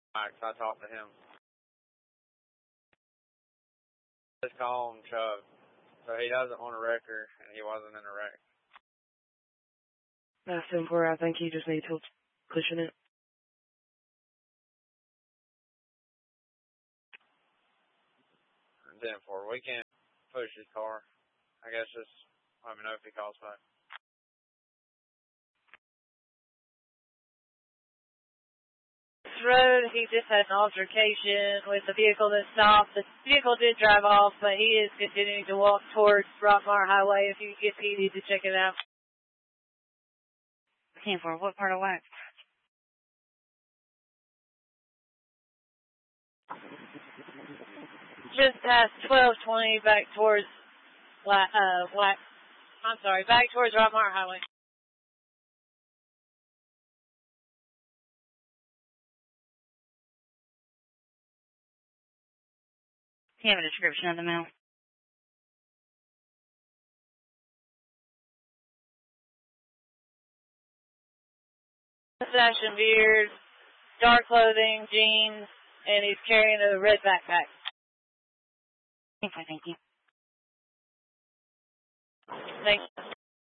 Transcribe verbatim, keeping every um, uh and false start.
Max, I talked to him. Just call him Chuck. So he doesn't want a wrecker, and he wasn't in a wreck. That's ten four. I think he just needs help pushing it. ten four. We can't push his car. I guess just let me know if he calls back. Road, he just had an altercation with the vehicle that stopped. The vehicle did drive off, but he is continuing to walk towards Rockmart Highway. If you get P D to check it out. ten four, what part of Wax? Just past twelve twenty, back towards, uh, Wax. I'm sorry, back towards Rockmart Highway. Do you have a description of the male? Mustache and beard, dark clothing, jeans, and he's carrying a red backpack. Okay, thank you. Thanks.